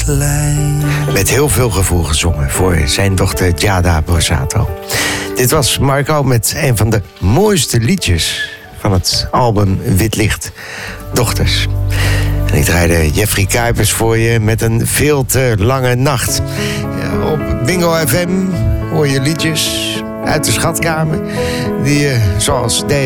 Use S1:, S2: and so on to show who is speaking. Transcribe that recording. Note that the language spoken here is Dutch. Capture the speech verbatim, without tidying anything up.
S1: klein.
S2: Met heel veel gevoel gezongen voor zijn dochter Giada Borsato. Dit was Marco met een van de mooiste liedjes van het album Wit Licht, Dochters. En ik draaide Jeffrey Kuipers voor je met een veel te lange nacht. Ja, op Bingo F M hoor je liedjes uit de schatkamer die je zoals deze